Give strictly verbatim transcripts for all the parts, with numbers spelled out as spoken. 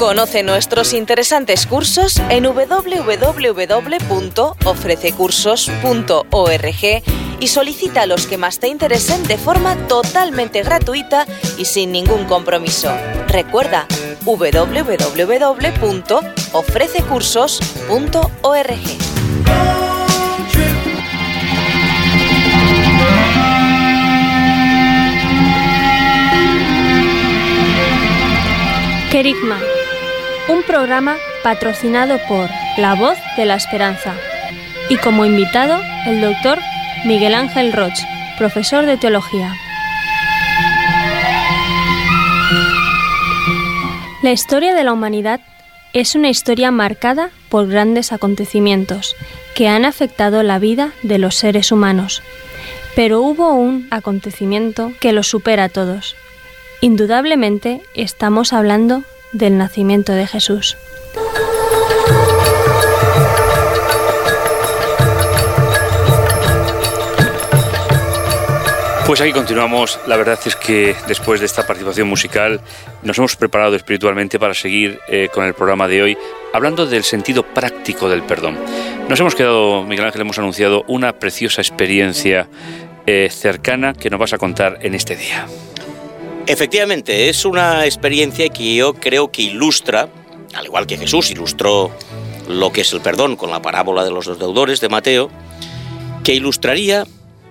Conoce nuestros interesantes cursos en doble u doble u doble u punto ofrece cursos punto org y solicita los que más te interesen de forma totalmente gratuita y sin ningún compromiso. Recuerda, doble u doble u doble u punto ofrece cursos punto org. Querigma, un programa patrocinado por La Voz de la Esperanza y como invitado el doctor Miguel Ángel Roig, profesor de Teología. La historia de la humanidad es una historia marcada por grandes acontecimientos que han afectado la vida de los seres humanos, pero hubo un acontecimiento que los supera a todos. Indudablemente estamos hablando del nacimiento de Jesús. Pues aquí continuamos. La verdad es que después de esta participación musical nos hemos preparado espiritualmente para seguir eh, con el programa de hoy, hablando del sentido práctico del perdón. Nos hemos quedado, Miguel Ángel, hemos anunciado una preciosa experiencia eh, cercana que nos vas a contar en este día. Efectivamente, es una experiencia que yo creo que ilustra, al igual que Jesús ilustró lo que es el perdón con la parábola de los dos deudores de Mateo, que ilustraría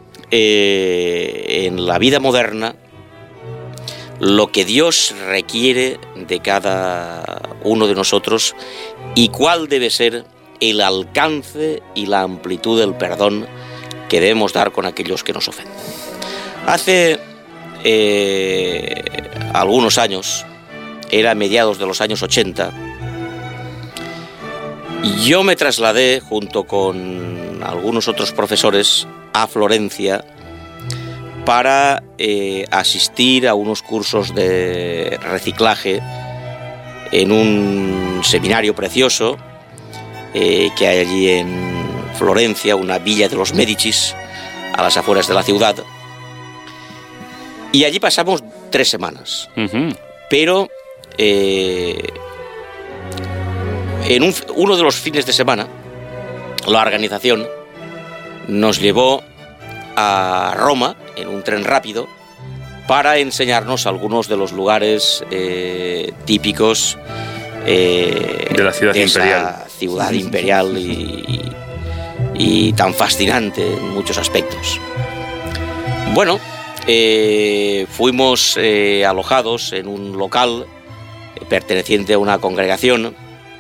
eh, en la vida moderna lo que Dios requiere de cada uno de nosotros y cuál debe ser el alcance y la amplitud del perdón que debemos dar con aquellos que nos ofenden. Hace Eh, algunos años, era a mediados de los años ochenta, yo me trasladé junto con algunos otros profesores a Florencia para eh, asistir a unos cursos de reciclaje en un seminario precioso eh, que hay allí en Florencia, una villa de los Médicis, a las afueras de la ciudad. Y allí pasamos tres semanas. Uh-huh. Pero eh, en un, uno de los fines de semana, la organización nos llevó a Roma en un tren rápido para enseñarnos algunos de los lugares eh, típicos eh, de la ciudad de imperial. Esa ciudad imperial y, y tan fascinante en muchos aspectos. Bueno, Eh, fuimos eh, alojados en un local eh, perteneciente a una congregación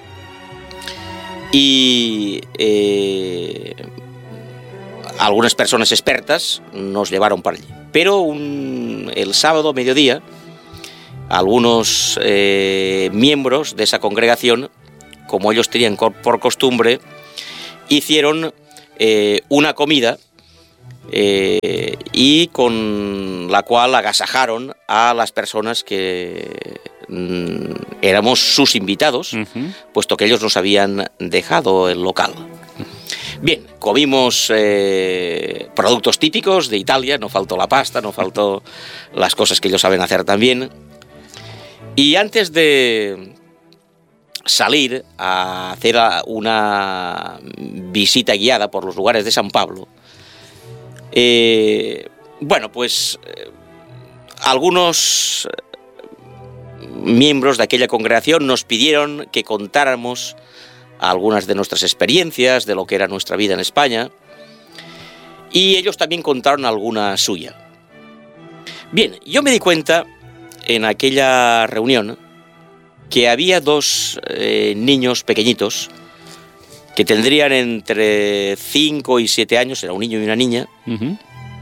y eh, algunas personas expertas nos llevaron para allí. Pero un, el sábado a mediodía, algunos eh, miembros de esa congregación, como ellos tenían por costumbre, hicieron eh, una comida Eh, y con la cual agasajaron a las personas que mm, éramos sus invitados, uh-huh. puesto que ellos nos habían dejado el local. Bien, comimos eh, productos típicos de Italia, no faltó la pasta, no faltó las cosas que ellos saben hacer también. Y antes de salir a hacer una visita guiada por los lugares de San Pablo, Eh, bueno, pues eh, algunos miembros de aquella congregación nos pidieron que contáramos algunas de nuestras experiencias, de lo que era nuestra vida en España, y ellos también contaron alguna suya. Bien, yo me di cuenta en aquella reunión que había dos eh, niños pequeñitos que tendrían entre cinco y siete años, era un niño y una niña, uh-huh.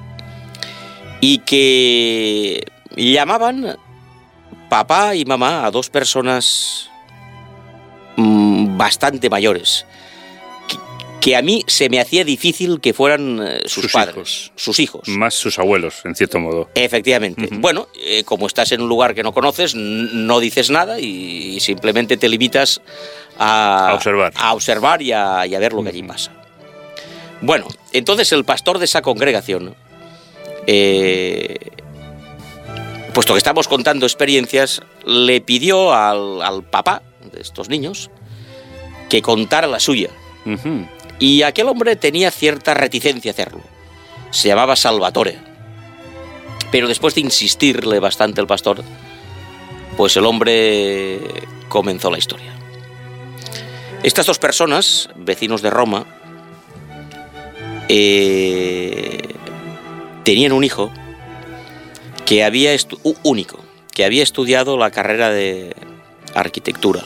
y que llamaban papá y mamá a dos personas mmm, bastante mayores, que, que a mí se me hacía difícil que fueran eh, sus, sus padres, hijos. sus hijos. Más sus abuelos, en cierto modo. Efectivamente. Uh-huh. Bueno, eh, como estás en un lugar que no conoces, n- no dices nada y, y simplemente te limitas a, a observar, a observar y, a, y a ver lo que allí pasa. Bueno, entonces el pastor de esa congregación, eh, puesto que estamos contando experiencias, le pidió al, al papá de estos niños, que contara la suya. Uh-huh. Y aquel hombre tenía cierta reticencia a hacerlo. Se llamaba Salvatore. Pero después de insistirle bastante el pastor, pues el hombre comenzó la historia. Estas dos personas, vecinos de Roma, eh, tenían un hijo que había estu- único, que había estudiado la carrera de arquitectura.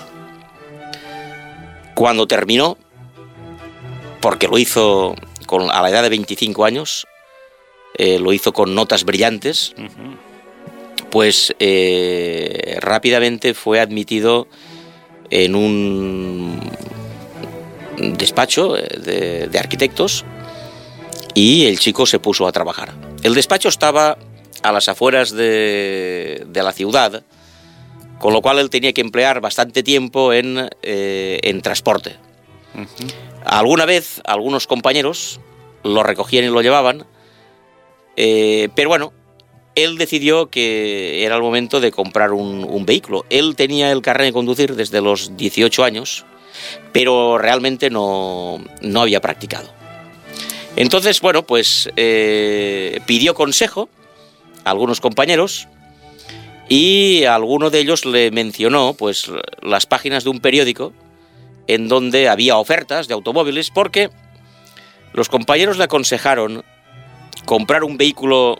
Cuando terminó, porque lo hizo con, a la edad de veinticinco años, eh, lo hizo con notas brillantes, uh-huh. pues eh, rápidamente fue admitido en un despacho de, de arquitectos y el chico se puso a trabajar. El despacho estaba a las afueras de, de la ciudad, con lo cual él tenía que emplear bastante tiempo en, eh, en transporte. Uh-huh. Alguna vez algunos compañeros lo recogían y lo llevaban, eh, pero bueno, él decidió que era el momento de comprar un, un vehículo. Él tenía el carnet de conducir desde los dieciocho años, pero realmente no, no había practicado. Entonces, bueno, pues eh, pidió consejo a algunos compañeros y alguno de ellos le mencionó pues las páginas de un periódico en donde había ofertas de automóviles, porque los compañeros le aconsejaron comprar un vehículo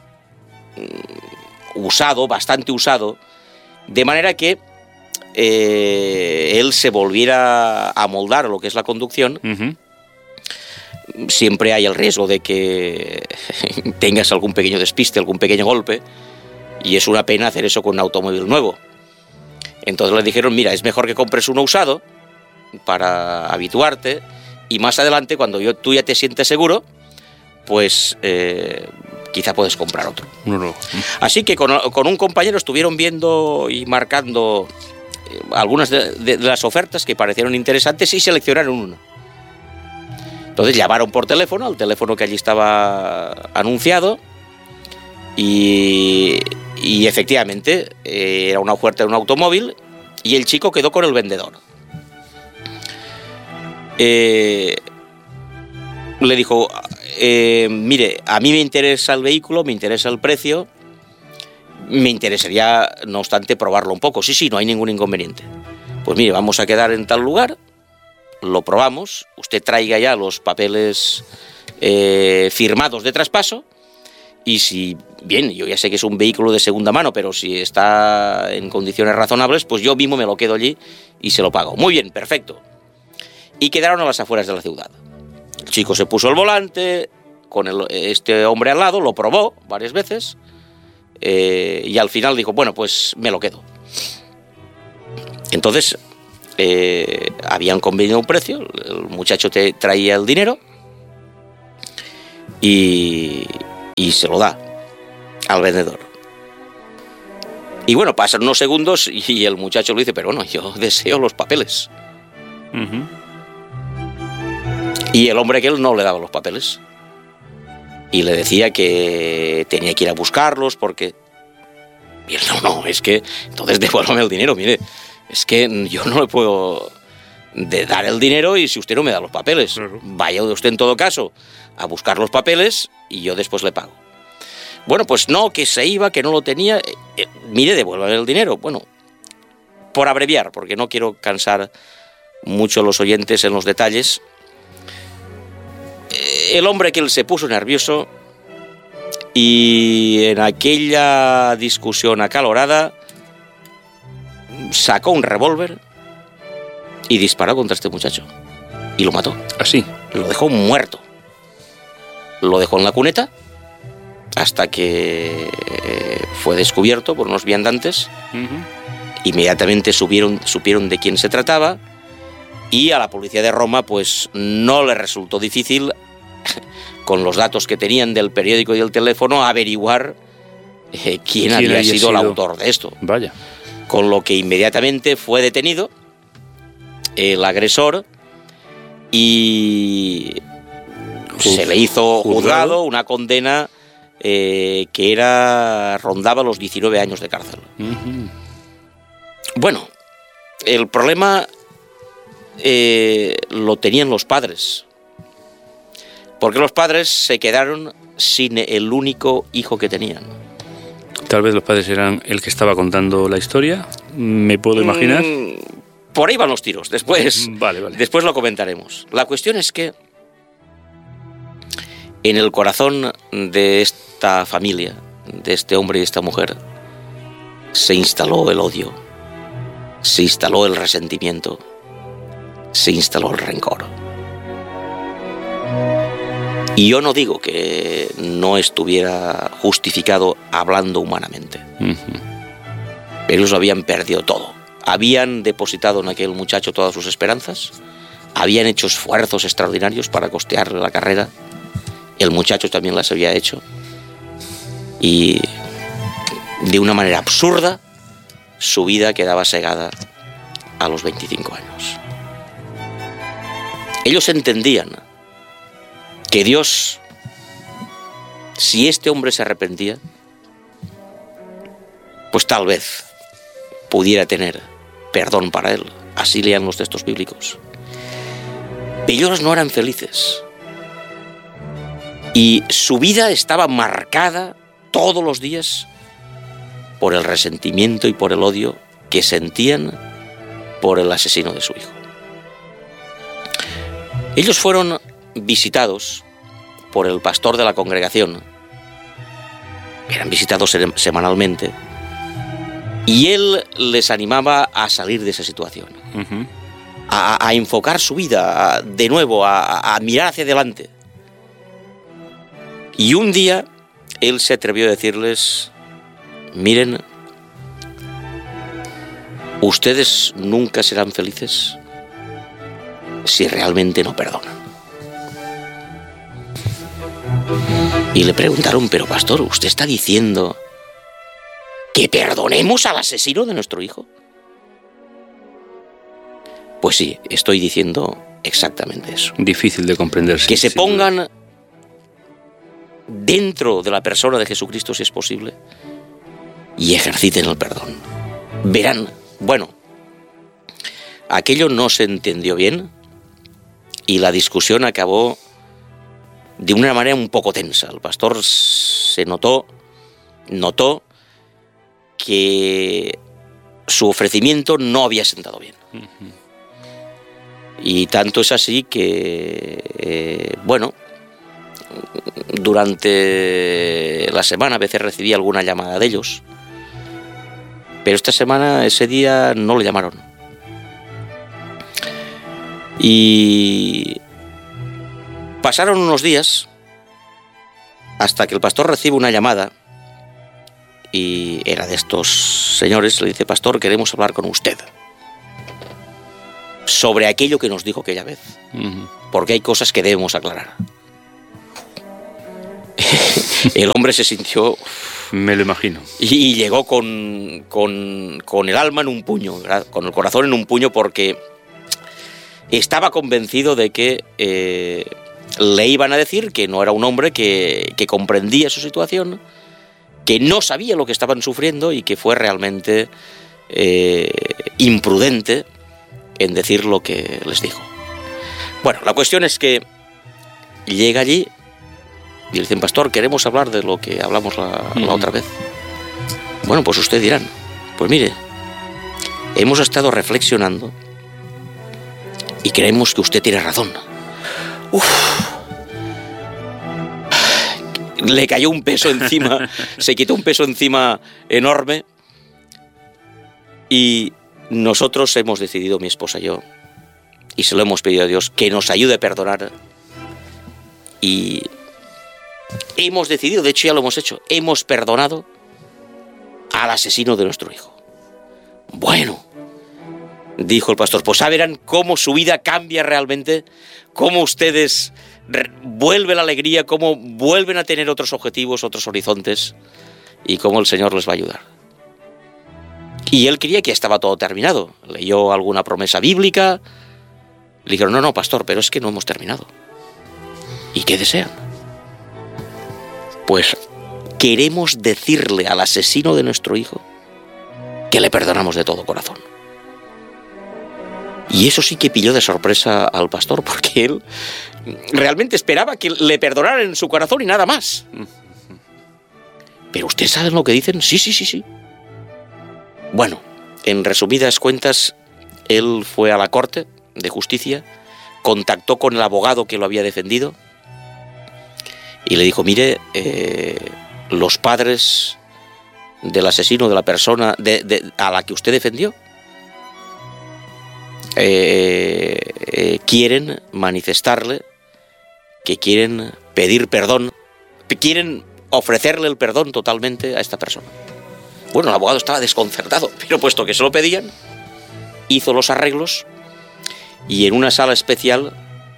usado, bastante usado, de manera que eh, él se volviera a moldar a lo que es la conducción. Uh-huh. Siempre hay el riesgo de que tengas algún pequeño despiste, algún pequeño golpe, y es una pena hacer eso con un automóvil nuevo. Entonces le dijeron, mira, es mejor que compres uno usado para habituarte, y más adelante, cuando yo, tú ya te sientes seguro, pues eh, quizá puedes comprar otro. No, no. Así que con, con un compañero estuvieron viendo y marcando eh, algunas de, de, de las ofertas que parecieron interesantes y seleccionaron una. Entonces llamaron por teléfono, al teléfono que allí estaba anunciado, y, y efectivamente eh, era una oferta de un automóvil, y el chico quedó con el vendedor. Eh, le dijo, eh, mire, a mí me interesa el vehículo, me interesa el precio, me interesaría, no obstante, probarlo un poco. Sí, sí, no hay ningún inconveniente. Pues mire, vamos a quedar en tal lugar, lo probamos, usted traiga ya los papeles eh, firmados de traspaso, y si, bien, yo ya sé que es un vehículo de segunda mano, pero si está en condiciones razonables, pues yo mismo me lo quedo allí y se lo pago. Muy bien, perfecto. Y quedaron a las afueras de la ciudad. El chico se puso al volante, con el, este hombre al lado, lo probó varias veces, eh, y al final dijo, bueno, pues me lo quedo. Entonces, eh, habían convenido un precio, el muchacho te traía el dinero y, y se lo da al vendedor. Y bueno, pasan unos segundos y el muchacho le dice, pero bueno, yo deseo los papeles. Uh-huh. Y el hombre que él no le daba los papeles. Y le decía que tenía que ir a buscarlos porque... Y él, no, no, es que... Entonces devuélvame el dinero, mire. Es que yo no le puedo de dar el dinero y si usted no me da los papeles. Claro. Vaya usted en todo caso a buscar los papeles y yo después le pago. Bueno, pues no, que se iba, que no lo tenía. Eh, eh, mire, devuélvame el dinero. Bueno, por abreviar, porque no quiero cansar mucho a los oyentes en los detalles... El hombre que él se puso nervioso y en aquella discusión acalorada sacó un revólver y disparó contra este muchacho y lo mató. ¿Así? Lo dejó muerto. Lo dejó en la cuneta hasta que fue descubierto por unos viandantes. Uh-huh. Inmediatamente subieron, supieron de quién se trataba. Y a la policía de Roma pues no le resultó difícil, con los datos que tenían del periódico y del teléfono, averiguar eh, quién, ¿Quién había sido, sido el autor de esto. Vaya. Con lo que inmediatamente fue detenido el agresor y Juz, se le hizo juzgado, juzgado una condena eh, que era rondaba los diecinueve años de cárcel. Uh-huh. Bueno, el problema eh, lo tenían los padres, porque los padres se quedaron sin el único hijo que tenían. Tal vez los padres eran el que estaba contando la historia, me puedo imaginar. Mm, por ahí van los tiros, después, vale, vale. después lo comentaremos. La cuestión es que en el corazón de esta familia, de este hombre y esta mujer, se instaló el odio, se instaló el resentimiento, se instaló el rencor. Y yo no digo que no estuviera justificado hablando humanamente, uh-huh. pero ellos lo habían perdido todo. Habían depositado en aquel muchacho todas sus esperanzas, habían hecho esfuerzos extraordinarios para costearle la carrera, el muchacho también las había hecho, y de una manera absurda su vida quedaba cegada a los veinticinco años. Ellos entendían que Dios, si este hombre se arrepentía, pues tal vez pudiera tener perdón para él. Así leían los textos bíblicos. Pero ellos no eran felices. Y su vida estaba marcada todos los días por el resentimiento y por el odio que sentían por el asesino de su hijo. Ellos fueron visitados por el pastor de la congregación, eran visitados semanalmente, y él les animaba a salir de esa situación, uh-huh. a, a enfocar su vida a, de nuevo, a, a mirar hacia adelante. Y un día él se atrevió a decirles: miren, ustedes nunca serán felices si realmente no perdonan. Y le preguntaron: pero pastor, ¿usted está diciendo que perdonemos al asesino de nuestro hijo? Pues sí, estoy diciendo exactamente eso. Difícil de comprender. Que se pongan dentro de la persona de Jesucristo, si es posible, y ejerciten el perdón. Verán, bueno, aquello no se entendió bien y la discusión acabó de una manera un poco tensa. El pastor se notó, notó que su ofrecimiento no había sentado bien. Uh-huh. Y tanto es así que, eh, bueno, durante la semana a veces recibí alguna llamada de ellos, pero esta semana, ese día, no le llamaron. Y pasaron unos días hasta que el pastor recibe una llamada y era de estos señores. Le dice: pastor, queremos hablar con usted sobre aquello que nos dijo aquella vez, uh-huh. porque hay cosas que debemos aclarar. El hombre se sintió... Me lo imagino. Y llegó con, con, con el alma en un puño, ¿verdad? Con el corazón en un puño, porque estaba convencido de que eh, le iban a decir que no era un hombre que, que comprendía su situación, que no sabía lo que estaban sufriendo y que fue realmente eh, imprudente en decir lo que les dijo. Bueno, la cuestión es que llega allí y le dicen: pastor, queremos hablar de lo que hablamos la, la otra vez. Bueno, pues usted dirán: pues mire, hemos estado reflexionando y creemos que usted tiene razón. Uf. Le cayó un peso encima, se quitó un peso encima enorme, y nosotros hemos decidido, mi esposa y yo, y se lo hemos pedido a Dios, que nos ayude a perdonar, y hemos decidido, de hecho ya lo hemos hecho, hemos perdonado al asesino de nuestro hijo. Bueno, dijo el pastor, pues verán cómo su vida cambia realmente, cómo ustedes vuelven la alegría, cómo vuelven a tener otros objetivos, otros horizontes, y cómo el Señor les va a ayudar. Y él creía que ya estaba todo terminado. Leyó alguna promesa bíblica. Le dijeron: no, no, pastor, pero es que no hemos terminado. ¿Y qué desean? Pues queremos decirle al asesino de nuestro hijo que le perdonamos de todo corazón. Y eso sí que pilló de sorpresa al pastor, porque él realmente esperaba que le perdonaran en su corazón y nada más. ¿Pero ustedes saben lo que dicen? Sí, sí, sí, sí. Bueno, en resumidas cuentas, él fue a la corte de justicia, contactó con el abogado que lo había defendido y le dijo, mire, eh, los padres del asesino, de la persona de, de, a la que usted defendió, eh, eh, quieren manifestarle que quieren pedir perdón, quieren ofrecerle el perdón totalmente a esta persona. Bueno, el abogado estaba desconcertado, pero puesto que se lo pedían, hizo los arreglos y en una sala especial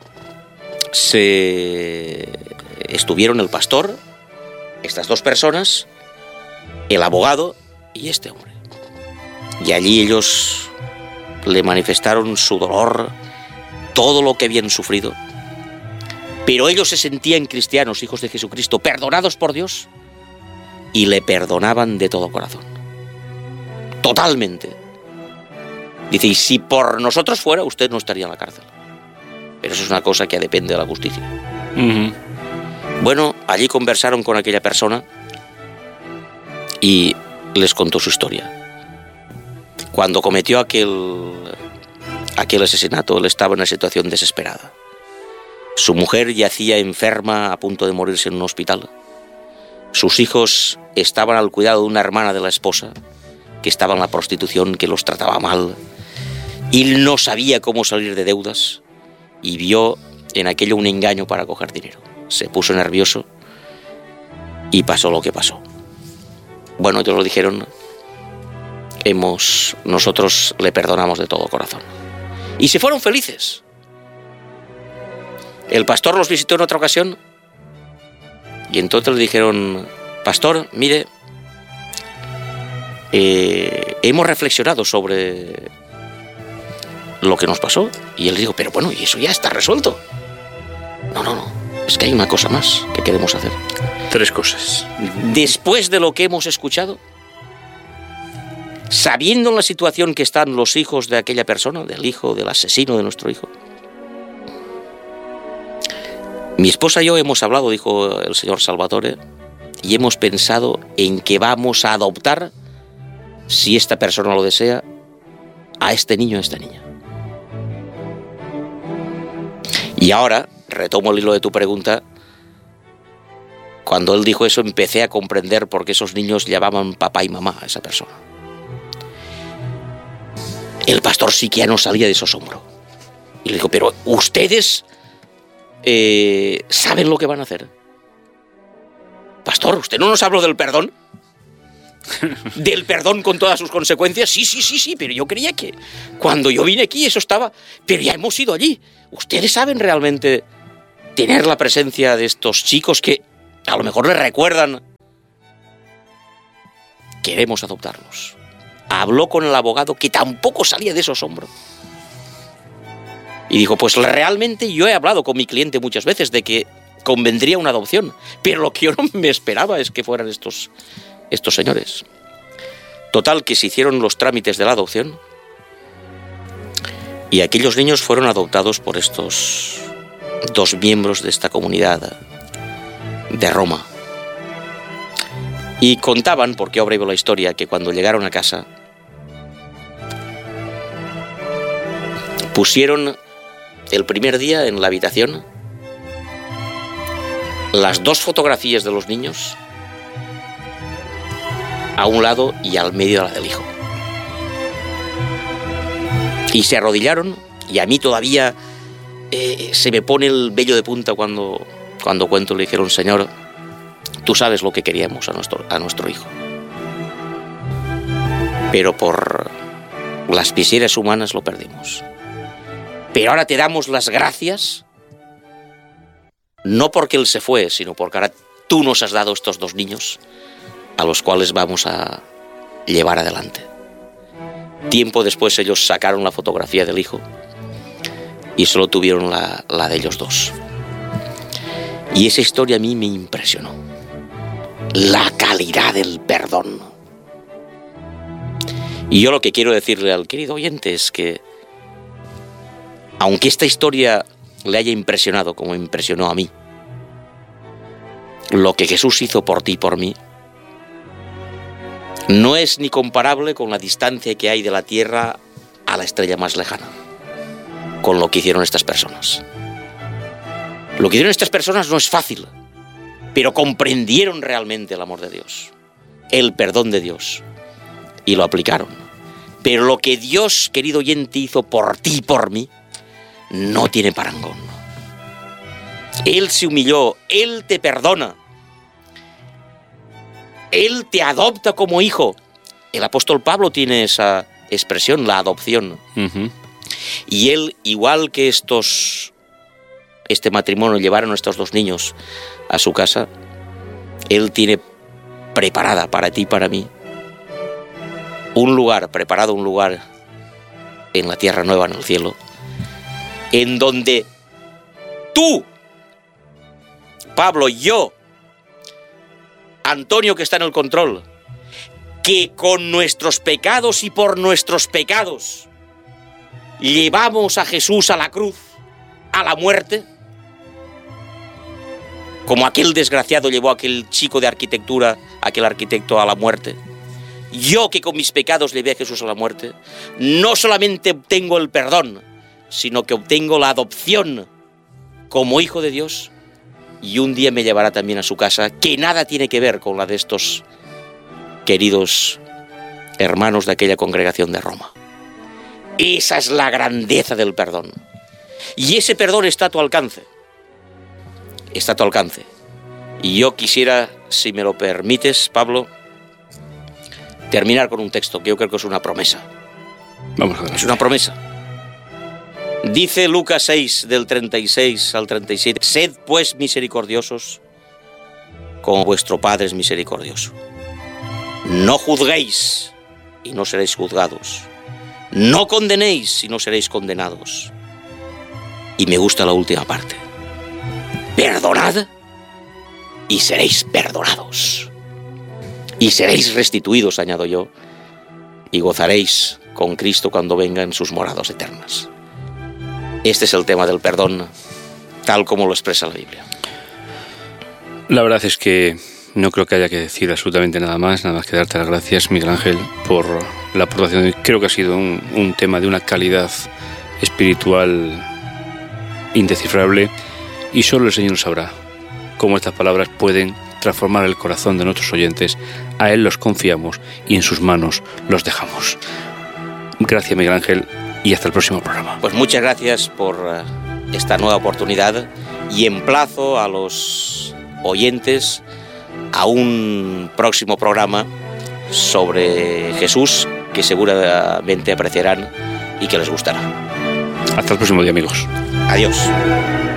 se estuvieron el pastor, estas dos personas, el abogado y este hombre. Y allí ellos le manifestaron su dolor, todo lo que habían sufrido. Pero ellos se sentían cristianos, hijos de Jesucristo, perdonados por Dios, y le perdonaban de todo corazón. Totalmente. Dice, y si por nosotros fuera, usted no estaría en la cárcel. Pero eso es una cosa que depende de la justicia. Uh-huh. Bueno, allí conversaron con aquella persona y les contó su historia. Cuando cometió aquel, aquel asesinato, él estaba en una situación desesperada. Su mujer yacía enferma, a punto de morirse en un hospital. Sus hijos estaban al cuidado de una hermana de la esposa, que estaba en la prostitución, que los trataba mal. Y él no sabía cómo salir de deudas y vio en aquello un engaño para coger dinero. Se puso nervioso y pasó lo que pasó. Bueno, ellos lo dijeron, hemos, nosotros le perdonamos de todo corazón. Y se fueron felices. El pastor los visitó en otra ocasión y entonces le dijeron, pastor, mire, eh, hemos reflexionado sobre lo que nos pasó. Y él le dijo, pero bueno, y eso ya está resuelto. No, no, no, es que hay una cosa más que queremos hacer. Tres cosas. Después de lo que hemos escuchado, sabiendo la situación que están los hijos de aquella persona, del hijo, del asesino de nuestro hijo, mi esposa y yo hemos hablado, dijo el señor Salvatore, y hemos pensado en que vamos a adoptar, si esta persona lo desea, a este niño o a esta niña. Y ahora, retomo el hilo de tu pregunta, cuando él dijo eso empecé a comprender por qué esos niños llamaban papá y mamá a esa persona. El pastor sí que ya no salía de su asombro. Y le dijo, pero ustedes eh, saben lo que van a hacer. Pastor, ¿usted no nos habló del perdón? ¿Del perdón con todas sus consecuencias? Sí, sí, sí, sí, pero yo creía que cuando yo vine aquí eso estaba... Pero ya hemos ido allí. ¿Ustedes saben realmente tener la presencia de estos chicos que a lo mejor les recuerdan? Queremos adoptarlos. Habló con el abogado, que tampoco salía de su asombro. Y dijo, pues realmente yo he hablado con mi cliente muchas veces de que convendría una adopción, pero lo que yo no me esperaba es que fueran estos, estos señores. Total, que se hicieron los trámites de la adopción y aquellos niños fueron adoptados por estos dos miembros de esta comunidad de Roma. Y contaban, porque ahora la historia, que cuando llegaron a casa pusieron el primer día en la habitación las dos fotografías de los niños a un lado y al medio la del hijo. Y se arrodillaron y a mí todavía eh, se me pone el vello de punta cuando, cuando cuento. Le dijeron, Señor, tú sabes lo que queríamos a nuestro, a nuestro hijo. Pero por las miserias humanas lo perdimos. Pero ahora te damos las gracias, no porque él se fue, sino porque ahora tú nos has dado estos dos niños a los cuales vamos a llevar adelante. Tiempo después ellos sacaron la fotografía del hijo y solo tuvieron la, la de ellos dos. Y esa historia a mí me impresionó. La calidad del perdón. Y yo lo que quiero decirle al querido oyente es que aunque esta historia le haya impresionado como impresionó a mí, lo que Jesús hizo por ti y por mí no es ni comparable con la distancia que hay de la Tierra a la estrella más lejana, con lo que hicieron estas personas. Lo que hicieron estas personas no es fácil, pero comprendieron realmente el amor de Dios, el perdón de Dios, y lo aplicaron. Pero lo que Dios, querido oyente, hizo por ti y por mí, no tiene parangón. Él se humilló, Él te perdona, Él te adopta como hijo. El apóstol Pablo tiene esa expresión, la adopción. Uh-huh. Y Él, igual que estos, este matrimonio llevaron a estos dos niños a su casa, Él tiene preparada para ti y para mí un lugar, preparado un lugar en la tierra nueva, en el cielo, en donde tú, Pablo, yo, Antonio que está en el control, que con nuestros pecados y por nuestros pecados llevamos a Jesús a la cruz, a la muerte, como aquel desgraciado llevó a aquel chico de arquitectura, aquel arquitecto a la muerte. Yo que con mis pecados llevé a Jesús a la muerte, no solamente obtengo el perdón, sino que obtengo la adopción como hijo de Dios, y un día me llevará también a su casa, que nada tiene que ver con la de estos queridos hermanos de aquella congregación de Roma. Esa es la grandeza del perdón. Y ese perdón está a tu alcance. Está a tu alcance. Y yo quisiera, si me lo permites, Pablo, terminar con un texto que yo creo que es una promesa. Vamos a ver. Es una promesa. Dice Lucas seis, del treinta y seis al treinta y siete, sed pues misericordiosos, como vuestro Padre es misericordioso. No juzguéis, y no seréis juzgados. No condenéis, y no seréis condenados. Y me gusta la última parte. Perdonad, y seréis perdonados. Y seréis restituidos, añado yo, y gozaréis con Cristo cuando venga en sus moradas eternas. Este es el tema del perdón, tal como lo expresa la Biblia. La verdad es que no creo que haya que decir absolutamente nada más, nada más que darte las gracias, Miguel Ángel, por la aportación. Creo que ha sido un, un tema de una calidad espiritual indescifrable, y solo el Señor sabrá cómo estas palabras pueden transformar el corazón de nuestros oyentes. A Él los confiamos y en sus manos los dejamos. Gracias, Miguel Ángel, y hasta el próximo programa. Pues muchas gracias por uh, esta nueva oportunidad, y emplazo a los oyentes a un próximo programa sobre Jesús que seguramente apreciarán y que les gustará. Hasta el próximo día, amigos. Adiós.